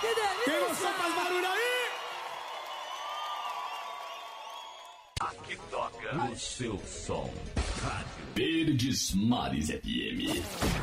Quem gostou faz barulho aí! Aqui toca o seu som. Rádio Verdes Mares FM.